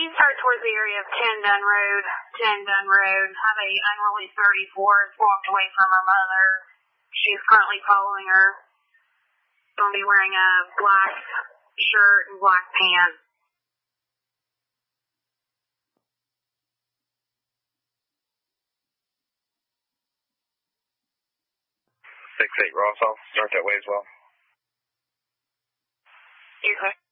start towards the area of 10 Dunn Road. Have a unruly 34 has walked away from her mother. She's currently following her. Going to be wearing a black shirt and black pants. 6-8 Ross, I'll start that way as well. Okay.